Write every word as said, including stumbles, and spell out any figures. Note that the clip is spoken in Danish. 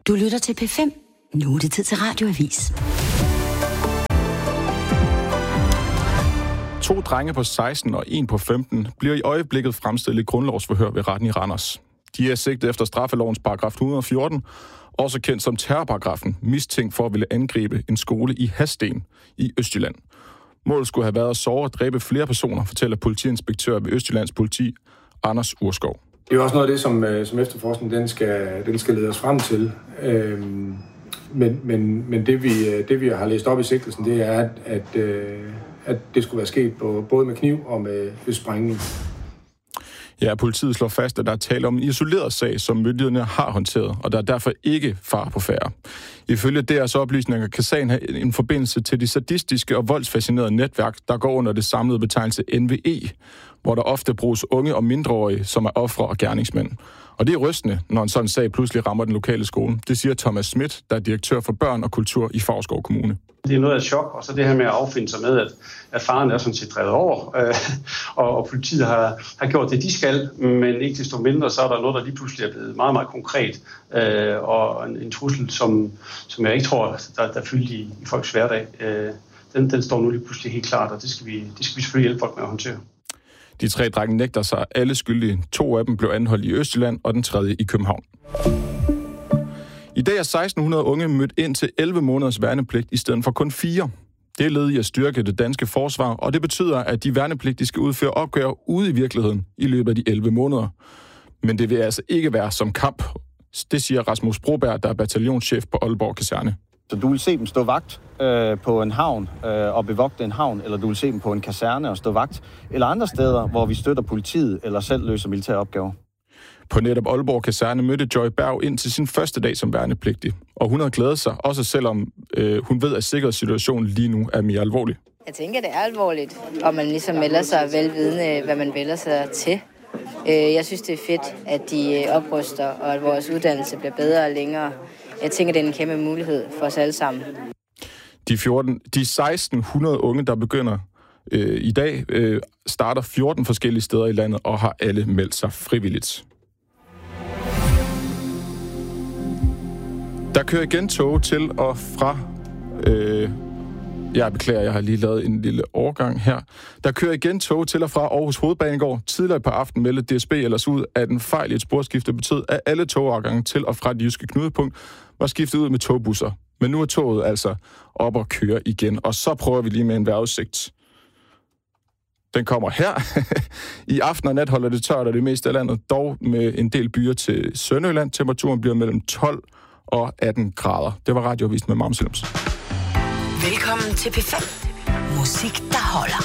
Du lytter til P fem. Nu er det tid til Radioavis. To drenge på seksten og en på femten bliver i øjeblikket fremstillet i grundlovsforhør ved retten i Randers. De er sigtet efter straffelovens paragraf et hundrede og fjorten, også kendt som terrorparagrafen, mistænkt for at ville angribe en skole i Hadsten i Østjylland. Målet skulle have været at såre og dræbe flere personer, fortæller politiinspektør ved Østjyllands politi, Anders Urskov. Det er også noget af det, som, som efterforskningen den skal, den skal lede os frem til. Øhm, men men, men det, vi, det, vi har læst op i sigtelsen, det er, at, at, at det skulle være sket på, både med kniv og med, med sprængning. Ja, politiet slår fast, at der er tale om en isoleret sag, som myndighederne har håndteret, og der er derfor ikke fare på færde. Ifølge deres oplysninger kan sagen have en forbindelse til de sadistiske og voldsfascinerede netværk, der går under det samlede betegnelse N V E, hvor der ofte bruges unge og mindreårige, som er ofre og gerningsmænd. Og det er rystende, når en sådan sag pludselig rammer den lokale skole. Det siger Thomas Schmidt, der er direktør for børn og kultur i Favrskov Kommune. Det er noget af et chok, og så det her med at affinde sig med, at, at faren er sådan set drevet over, øh, og, og politiet har, har gjort det, de skal, men ikke desto mindre, så er der noget, der lige pludselig er blevet meget, meget konkret, øh, og en, en trussel, som, som jeg ikke tror, der, der er fyldt i, i folks hverdag. Øh, den, den står nu lige pludselig helt klart, og det skal vi, det skal vi selvfølgelig hjælpe folk med at håndtere. De tre drenge nægter sig alle skyldige. To af dem blev anholdt i Østjylland, og den tredje i København. I dag er seksten hundrede unge mødt ind til elleve måneders værnepligt i stedet for kun fire. Det er led i at styrke det danske forsvar, og det betyder, at de værnepligtige skal udføre opgaver ude i virkeligheden i løbet af de elleve måneder. Men det vil altså ikke være som kamp. Det siger Rasmus Broberg, der er bataljonschef på Aalborg Kaserne. Så du vil se dem stå vagt øh, på en havn øh, og bevogte en havn, eller du vil se dem på en kaserne og stå vagt, eller andre steder, hvor vi støtter politiet eller selv løser militære opgaver. På netop Aalborg Kaserne mødte Joy Berg ind til sin første dag som værnepligtig, og hun havde glædet sig, også selvom øh, hun ved, at sikkerhedssituationen lige nu er mere alvorlig. Jeg tænker, det er alvorligt, og man ligesom melder sig velvidende, hvad man vælger sig til. Jeg synes, det er fedt, at de opruster, og at vores uddannelse bliver bedre og længere. Jeg tænker, det er en kæmpe mulighed for os alle sammen. De, fjorten, de seksten hundrede unge, der begynder øh, i dag, øh, starter fjorten forskellige steder i landet og har alle meldt sig frivilligt. Der kører igen tog til og fra... Øh, jeg beklager, jeg har lige lavet en lille overgang her. Der kører igen tog til og fra Aarhus Hovedbanegård. Tidligere på aftenen meldte D S B ellers ud, at en fejl i et sporskifte betød, at alle togafgange til og fra det jyske knudepunkt var skiftet ud med togbusser. Men nu er toget altså op og kører igen, og så prøver vi lige med en vejrudsigt. Den kommer her. I aften og nat holder det tørt af det meste af landet, dog med en del byer til Sønderjylland. Temperaturen bliver mellem tolv og atten grader. Det var Radioavisen med Mamselems. Velkommen til P fem. Musik, der holder.